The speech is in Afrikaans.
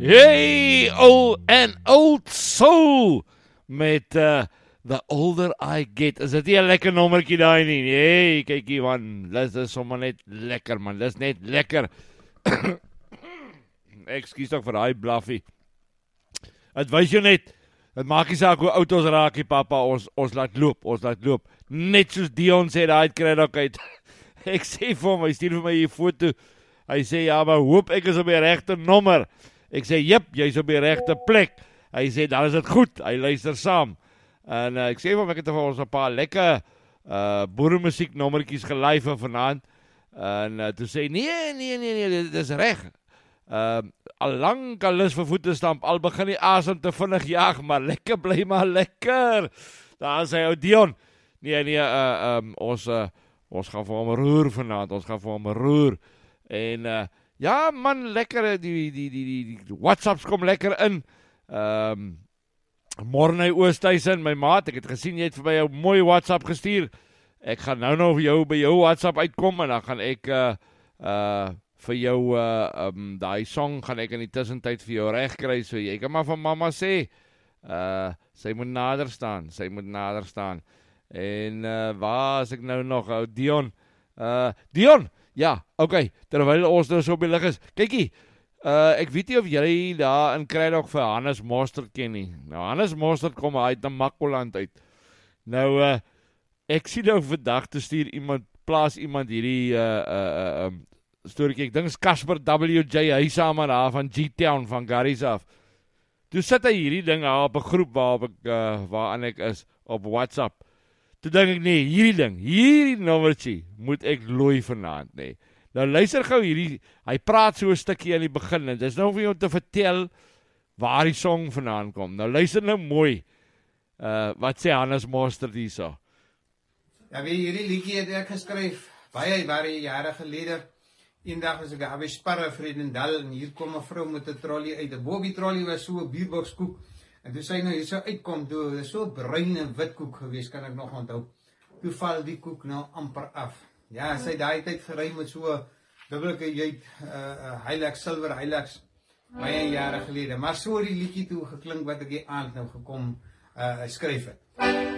Hey, old soul met The Older I Get. Is dit nie 'n lekker nommertjie daai nie? Hey, kykie man, dis sommer net lekker man. Dis net lekker. Ekskuus tog vir daai bluffie. Dit wys jou net. Dit maak nie saak hoe oud ons raak nie, pappa, ons laat loop. Net soos Dion sê daai kry dalk uit. Ek sê vir hom, hy stuur vir my hier foto. Hy sê ja, maar hoop ek is op die regte nommer. Ek sê, jep, jy's op die regte plek. Hy sê, dan is dit goed. Hy luister saam. En ek sê vir hom, ek het vir ons 'n paar lekker boeremusiek nommertjies gelive vanaand. En toe sê, nee, dit is reg. Al lank al lus vir voete stamp, al begin die asem te vinnig jaag, maar lekker, bly maar lekker. Daar sê ou Dion, ons gaan vir hom roer vanaand, En ja man, lekker, die WhatsApps kom lekker in. Morne Oosthuizen, my maat, ek het gesien, jy het vir my 'n mooi WhatsApp gestuur. Ek gaan nou vir jou by jou WhatsApp uitkom, en dan gaan ek vir jou, daai song gaan ek in die tussentyd vir jou reg kry, so jy kan maar van mamma sê, sy moet nader staan, en waar is ek nou nog, Dion, ja, okay, terwyl ons nou so op die lig is, kykie, ek weet nie of jy daar in Krydok vir Hannes Mostert ken nie. Nou, Hannes Mostert kom uit na Makkoland uit. Nou, ek sien nou vandag te stuur plaas iemand hierdie storykie, ek dink Casper WJ, hy saam met daar van G-Town, van Garries af. Toe sit hy hierdie ding op 'n groep waaraan ek is, op WhatsApp. Toe dink ek, nee, hierdie nommertjie, moet ek looi vanaand, nee. Nou luister gou hy praat so 'n stukkie aan die begin, en dis nou vir jou te vertel, waar die song vandaan kom. Nou luister nou mooi, wat sê Hannes Mostert hierso. Ja, hierdie liedjie het ek geskryf, baie jare gelede. Eendag was ek by Sparre Vredendal, en hier kom 'n vrou met 'n trolley uit. En bo op die trolley was so 'n bierboks-koek. En toe sy nou hier so uitkom, toe is so 'n bruin en wit koek gewees, kan ek nog onthou. Toe val die koek nou amper af. Ja, sy daai tyd gery met so 'n dubbelike Hilux, silwer Hilux, baie jare gelede. Maar so die liedjie toe geklink wat ek die aand nou gekom skryf het.